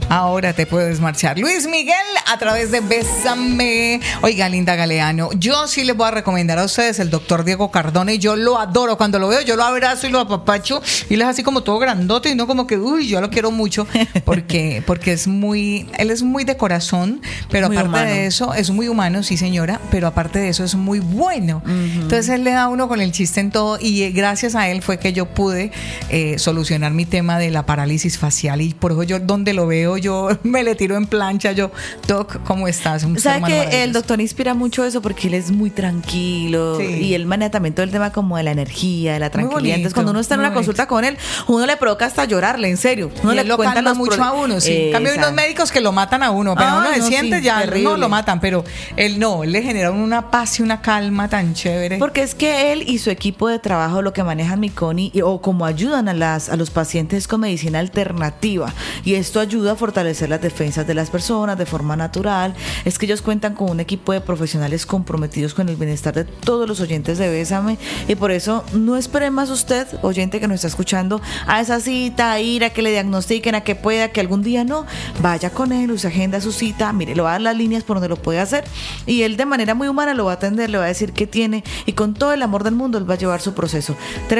Ahora te puedes marchar. Luis Miguel a través de Bésame. Oiga, Linda Galeano, yo sí les voy a recomendar a ustedes el doctor Diego Cardona, y yo lo adoro. Cuando lo veo, yo lo abrazo y lo apapacho, y él es así como todo grandote, y no como que, uy, yo lo quiero mucho, porque él es muy de corazón, pero muy aparte humano. de eso, es muy humano, sí señora, pero aparte de eso es muy bueno. Entonces él le da a uno con el chiste en todo, y gracias a él fue que yo pude solucionar mi tema de la parálisis facial, y por eso yo donde lo veo, yo me le tiro en plancha. Yo, Doc, ¿cómo estás? Un ser ¿Sabe humano que maravilloso. el doctor inspira mucho eso? Porque él es muy tranquilo, Sí. y él maneja también todo el tema como de la energía, de la tranquilidad. bonito, Entonces, cuando uno está en muy una consulta con él, uno le provoca hasta llorarle, en serio. Uno Y le él lo cuenta calma los mucho a uno, sí. En cambio, hay unos médicos que lo matan a uno, pero uno se siente sí, ya, terrible. no lo matan, pero él no, él le genera una paz y una calma tan chévere. Porque es que él y su equipo de trabajo lo que manejan, mi Connie, o como ayudan a los pacientes con medicina alternativa, y esto ayuda a fortalecer las defensas de las personas de forma natural. Es que ellos cuentan con un equipo de profesionales comprometidos con el bienestar de todos los oyentes de Bésame, y por eso no espere más usted, oyente que nos está escuchando, a esa cita, a ir a que le diagnostiquen, a que pueda, que algún día no, vaya con él, use agenda su cita, mire, le va a dar las líneas por donde lo puede hacer, y él de manera muy humana lo va a atender, le va a decir qué tiene, y con todo el amor del mundo él va a llevar su proceso.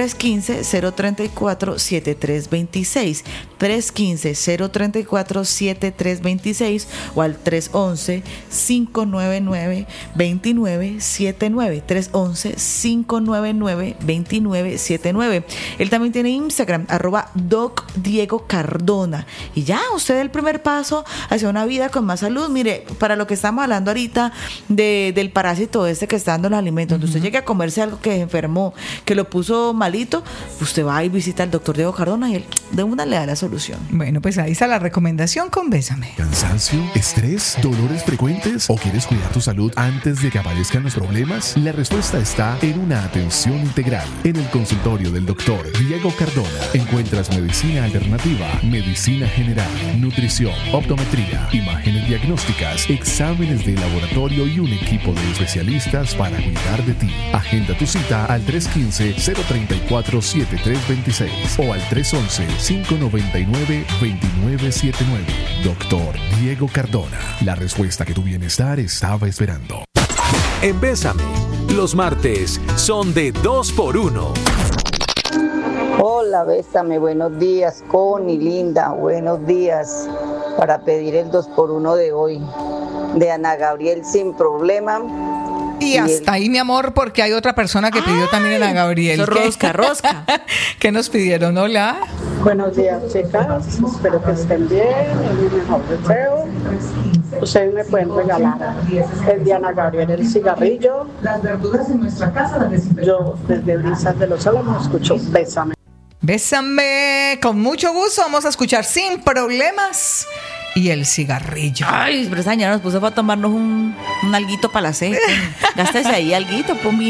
315-034-7326, 315-034-7326, o al 311-599-2979, 311-599-2979. Él también tiene Instagram, @DocDiegoCardona, y ya, usted el primer paso hacia una vida con más salud. Mire, para lo que estamos hablando ahorita del parásito que está dando los alimentos, donde usted llegue a comerse algo que enfermó, que lo puso malito, usted va y visita al doctor Diego Cardona, y él de una le da la solución. Bueno, pues ahí está la recomendación con Bésame. ¿Cansancio? ¿Estrés? ¿Dolores frecuentes? ¿O quieres cuidar tu salud antes de que aparezcan los problemas? La respuesta está en una atención integral. En el consultorio del doctor Diego Cardona encuentras medicina alternativa, medicina general, nutrición, optometría, imágenes diagnósticas, exámenes de laboratorio y un equipo de especialistas para cuidar de ti. Agenda tu cita al 315-034-7326 o al 311-599-2979. Doctor Diego Cardona. La respuesta que tu bienestar estaba esperando. En Bésame, los martes son de 2x1. Hola, Bésame, buenos días, Connie, Linda, buenos días. Para pedir el 2x1 de hoy, de Ana Gabriel, Sin Problema. Y hasta ahí, mi amor, porque hay otra persona que pidió también a Gabriel. Rosca. ¿Qué nos pidieron? Hola. Buenos días, chicas. Espero que estén bien. Es mi mejor deseo. Ustedes me pueden regalar el de Ana Gabriel, el cigarrillo. Las verduras en nuestra casa las desinfectamos. Yo desde Brisas de los Álamos escucho Bésame. Bésame. Con mucho gusto vamos a escuchar Sin Problemas y el cigarrillo. Ay, pero esa señora nos puso para tomarnos un alguito para la sed. Gástese ahí alguito, pues